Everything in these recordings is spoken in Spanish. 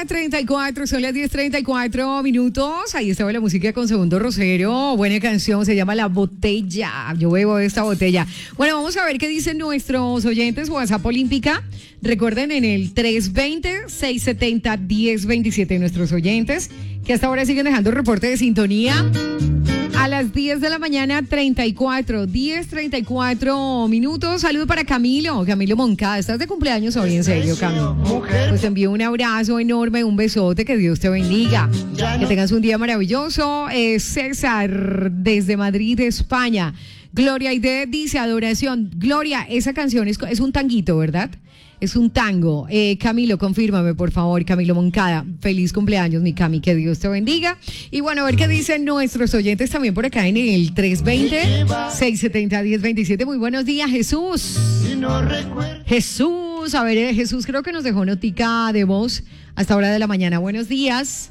10:34, son las 10:34 minutos. Ahí estaba la música con Segundo Rosero. Buena canción, se llama La Botella. Yo bebo de esta botella. Bueno, vamos a ver qué dicen nuestros oyentes. WhatsApp Olímpica. Recuerden en el 320-670-1027 nuestros oyentes que hasta ahora siguen dejando reporte de sintonía. A las 10 de la mañana, 10:34 minutos. Saludo para Camilo Moncada. Estás de cumpleaños hoy, en serio, Camilo. Pues te envío un abrazo enorme, un besote, que Dios te bendiga. Que tengas un día maravilloso. César, desde Madrid, España. Gloria Aide dice, adoración. Gloria, esa canción es un tanguito, ¿verdad? Es un tango. Camilo, confírmame, por favor. Camilo Moncada, feliz cumpleaños, mi Cami, que Dios te bendiga. Y bueno, a ver qué dicen nuestros oyentes también por acá en el 320-670-1027. Muy buenos días, Jesús. Jesús, a ver, Jesús creo que nos dejó notica de voz hasta hora de la mañana. Buenos días.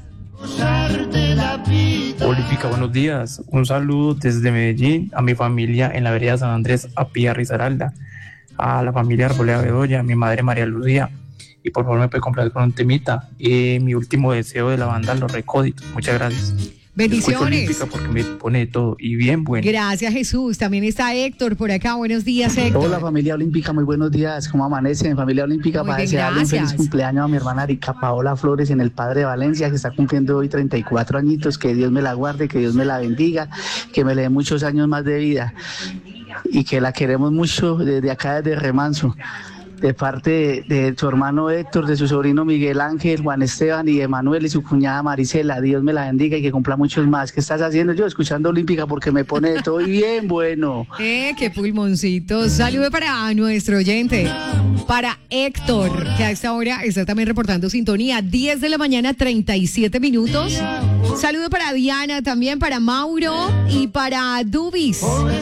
Olímpica, buenos días. Un saludo desde Medellín a mi familia en la vereda San Andrés, a Pía Risaralda, a la familia Arboleda Bedoya, a mi madre María Lucía, y por favor me puede comprar con un temita. Mi último deseo de la banda Los Recóditos. Muchas gracias. Bendiciones. Porque me pone todo y bien bueno. Gracias, Jesús. También está Héctor por acá. Buenos días, Héctor. Hola, familia olímpica, muy buenos días. ¿Cómo amanecen, familia olímpica? Muy para bien, desearle un gracias. feliz cumpleaños a mi hermana Erika Paola Flores en el Padre de Valencia, que está cumpliendo hoy 34 añitos. Que Dios me la guarde, que Dios me la bendiga, que me le dé muchos años más de vida y que la queremos mucho desde acá, desde Remanso. De parte de su hermano Héctor, de su sobrino Miguel Ángel, Juan Esteban y Emanuel y su cuñada Marisela. Dios me la bendiga y que cumpla muchos más. ¿Qué estás haciendo? Yo escuchando Olímpica porque me pone de todo y bien bueno. Qué pulmoncito. Saludo para nuestro oyente, para Héctor, que a esta hora está también reportando sintonía. 10 de la mañana, 37 minutos. Saludo para Diana, también para Mauro y para Dubis.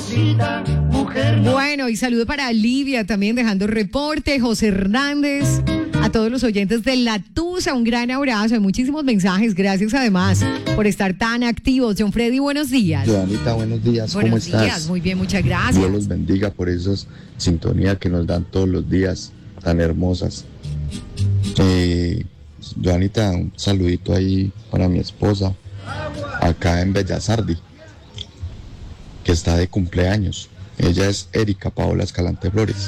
Bueno, y saludo para Livia también dejando reporte. José Hernández, a todos los oyentes de La Tusa, un gran abrazo. Hay muchísimos mensajes. Gracias además por estar tan activos. John Freddy, buenos días. Joanita, buenos días. ¿Cómo Buenos estás? días, muy bien, muchas gracias. Dios los bendiga por esas sintonías que nos dan todos los días tan hermosas. Joanita, un saludito ahí para mi esposa, acá en Bellasardi, que está de cumpleaños. Ella es Erika Paola Escalante Flores.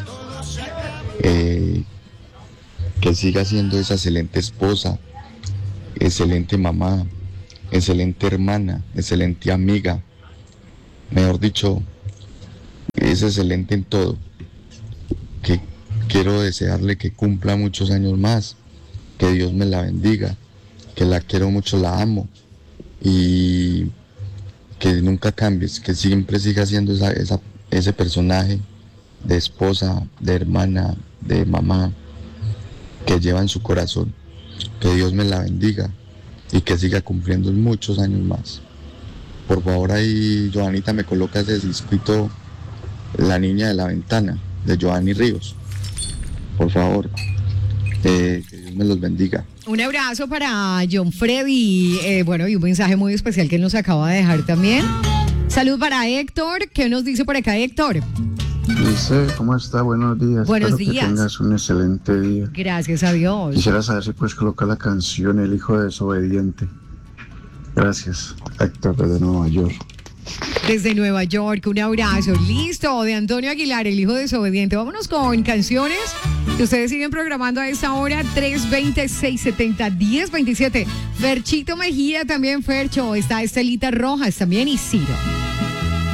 Que siga siendo esa excelente esposa, excelente mamá, excelente hermana, excelente amiga. Mejor dicho, es excelente en todo. Que quiero desearle que cumpla muchos años más, que Dios me la bendiga, que la quiero mucho, la amo y que nunca cambies, que siempre siga siendo ese personaje de esposa, de hermana, de mamá que lleva en su corazón. Que Dios me la bendiga y que siga cumpliendo muchos años más. Por favor, ahí Joanita me coloca ese disquito La Niña de la Ventana de Joanny Ríos, por favor. Que Dios me los bendiga. Un abrazo para John Freddy, bueno, y un mensaje muy especial que él nos acaba de dejar también. Salud para Héctor. ¿Qué nos dice por acá, Héctor? Dice, ¿cómo está? Buenos días. Buenos Espero días. que tengas un excelente día. Gracias a Dios. Quisiera saber si puedes colocar la canción El Hijo Desobediente. Gracias. Héctor, desde Nueva York. Desde Nueva York, un abrazo. Listo, de Antonio Aguilar, El Hijo Desobediente. Vámonos con canciones que ustedes siguen programando a esta hora. 320-670-1027. Ferchito Mejía también, Fercho. Está Estelita Rojas también y Ciro.